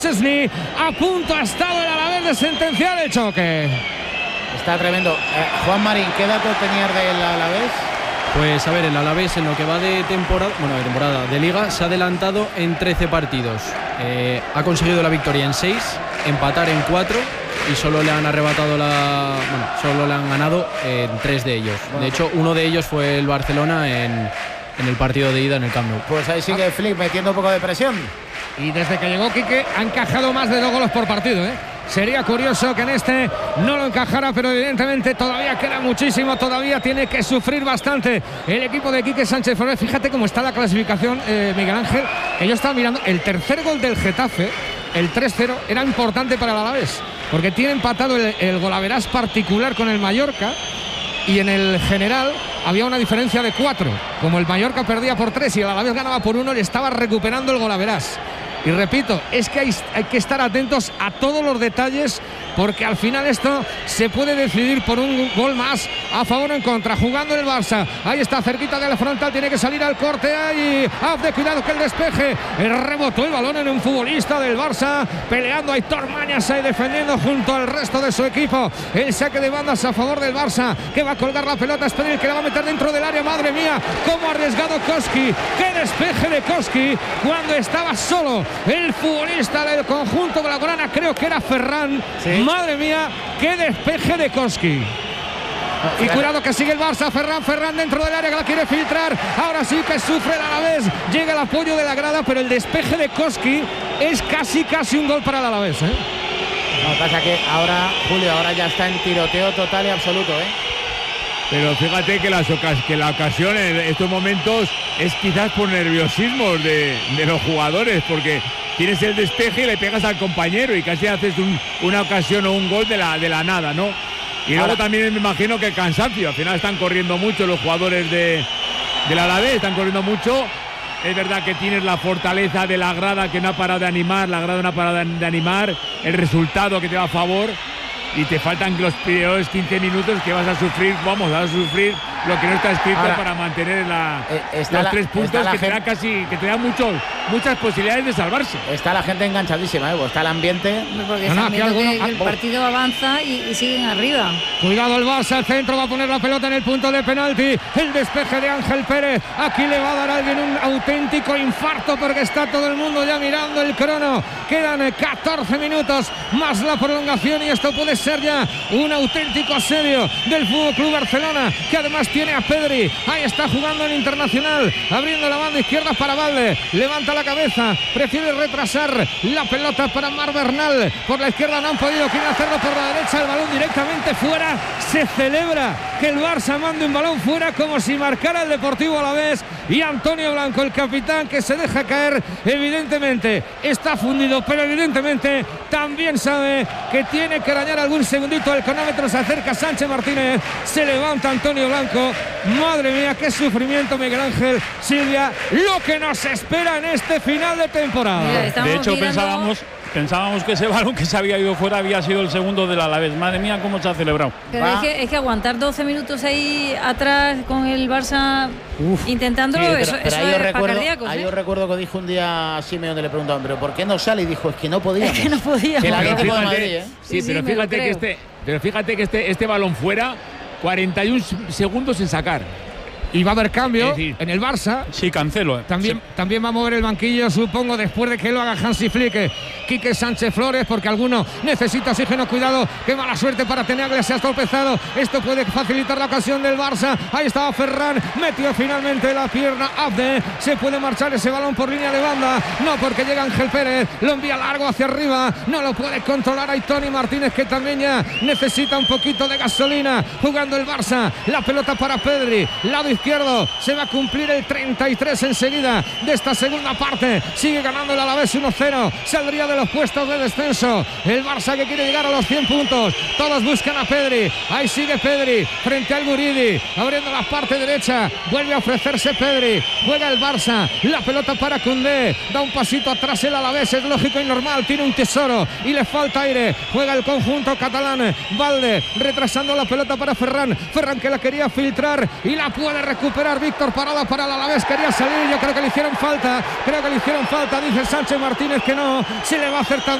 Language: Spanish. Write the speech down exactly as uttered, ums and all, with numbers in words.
Szczesny, a punto ha estado el Alavés de sentenciar el choque. Está tremendo. Eh, Juan Marín, ¿qué datos tenías del Alavés? Pues a ver, el Alavés en lo que va de temporada, bueno, de temporada, de liga, se ha adelantado en trece partidos. Eh, ha conseguido la victoria en seis, empatar en cuatro y solo le han arrebatado la, bueno, solo le han ganado en tres de ellos. Bueno, de hecho, uno de ellos fue el Barcelona en, en el partido de ida en el Camp Nou. Pues ahí sigue Flick metiendo un poco de presión. Y desde que llegó Quique ha encajado más de dos goles por partido, ¿eh? Sería curioso que en este no lo encajara, pero evidentemente todavía queda muchísimo, todavía tiene que sufrir bastante el equipo de Quique Sánchez Flores. Fíjate cómo está la clasificación, eh, Miguel Ángel, que yo estaba mirando. El tercer gol del Getafe, el tres cero, era importante para el Alavés, porque tiene empatado el, el golaverás particular con el Mallorca, y en el general había una diferencia de cuatro. Como el Mallorca perdía por tres y el Alavés ganaba por uno, le estaba recuperando el golaverás. Y repito, es que hay, hay que estar atentos a todos los detalles, porque al final esto se puede decidir por un gol más a favor o en contra. Jugando el Barça, ahí está cerquita de la frontal, tiene que salir al corte. Ahí, de cuidado que el despeje, el rebotó el balón en un futbolista del Barça, peleando Aitor Mañas ahí defendiendo junto al resto de su equipo. El saque de bandas a favor del Barça, que va a colgar la pelota, es Pedri, que la va a meter dentro del área. Madre mía, cómo ha arriesgado Koski, qué despeje de Koski cuando estaba solo el futbolista del conjunto blaugrana, creo que era Ferran. Sí. Madre mía, qué despeje de Koski. Y cuidado que sigue el Barça, Ferran, Ferran dentro del área, que la quiere filtrar. Ahora sí que sufre el Alavés, llega el apoyo de la grada, pero el despeje de Koski es casi, casi un gol para el Alavés, ¿eh? Lo que pasa que ahora, Julio, ahora ya está en tiroteo total y absoluto, ¿eh? Pero fíjate que, las ocas que la ocasión en estos momentos es quizás por nerviosismo de, de los jugadores, porque tienes el despeje y le pegas al compañero y casi haces un, una ocasión o un gol de la, de la nada, ¿no? Y luego Ahora, también me imagino que el cansancio, al final están corriendo mucho los jugadores de, del Alavés, están corriendo mucho. Es verdad que tienes la fortaleza de la grada, que no ha parado de animar, la grada no ha parado de animar, el resultado que te va a favor, y te faltan los primeros quince minutos que vas a sufrir, vamos, vas a sufrir lo que no está escrito. Ahora, para mantener la, eh, los la, tres puntos que te da casi, que te da muchos, muchas posibilidades de salvarse. Está la gente enganchadísima, ¿eh? Está el ambiente. Porque no, no, que alguno, que el partido avanza y, y siguen arriba. Cuidado el Barça, el centro, va a poner la pelota en el punto de penalti. El despeje de Ángel Pérez. Aquí le va a dar a alguien un auténtico infarto, porque está todo el mundo ya mirando el crono. Quedan catorce minutos más la prolongación y esto puede ser ya un auténtico asedio del Fútbol Club Barcelona, que además tiene a Pedri. Ahí está jugando el Internacional, abriendo la banda izquierda para Valde. Levanta la cabeza, prefiere retrasar la pelota para Mar Bernal. Por la izquierda no han podido, quieren hacerlo por la derecha. El balón directamente fuera. Se celebra que el Barça mande un balón fuera, como si marcara el Deportivo Alavés. Y Antonio Blanco, el capitán, que se deja caer, evidentemente está fundido, pero evidentemente también sabe que tiene que arañar algún segundito. El cronómetro se acerca, Sánchez Martínez, se levanta Antonio Blanco. Madre mía, qué sufrimiento, Miguel Ángel, Silvia, lo que nos espera en este final de temporada. Mira, de hecho, mirando... pensábamos pensábamos que ese balón que se había ido fuera había sido el segundo del Alavés. Madre mía, cómo se ha celebrado. Pero es que, es que aguantar doce minutos ahí atrás con el Barça Uf, intentándolo, sí, pero, eso, pero eso ahí es para recuerdo, cardíacos, ahí ¿eh? Yo recuerdo que dijo un día a Simeone, donde le preguntaban, ¿pero por qué no sale? Y dijo, es que no podíamos. Es que no podíamos. El pero Atlético fíjate, de Madrid, ¿eh? Sí, sí, pero, sí, fíjate que este, pero fíjate que este, este balón fuera, cuarenta y un segundos en sacar. Y va a haber cambio decir, en el Barça. Sí, Cancelo. Eh. También, sí. también va a mover el banquillo, supongo, después de que lo haga Hansi Flick. Quique Sánchez Flores, porque alguno necesita oxígeno. Cuidado, qué mala suerte para Tenagle, se ha tropezado. Esto puede facilitar la ocasión del Barça. Ahí estaba Ferran, metió finalmente la pierna Abde. Se puede marchar ese balón por línea de banda. No, porque llega Ángel Pérez, lo envía largo hacia arriba. No lo puede controlar ahí Tony Martínez, que también ya necesita un poquito de gasolina. Jugando el Barça, la pelota para Pedri, lado izquierdo. Se va a cumplir el treinta y tres enseguida de esta segunda parte. Sigue ganando el Alavés uno cero. Saldría de los puestos de descenso el Barça, que quiere llegar a los cien puntos. Todos buscan a Pedri. Ahí sigue Pedri frente al Guridi, abriendo la parte derecha. Vuelve a ofrecerse Pedri. Juega el Barça. La pelota para Koundé. Da un pasito atrás el Alavés. Es lógico y normal. Tiene un tesoro y le falta aire. Juega el conjunto catalán. Valde retrasando la pelota para Ferran. Ferran, que la quería filtrar y la puede recuperar Víctor Parada para el Alavés. Quería salir, yo creo que le hicieron falta. Creo que le hicieron falta, dice Sánchez Martínez que no. Si le va a hacer tan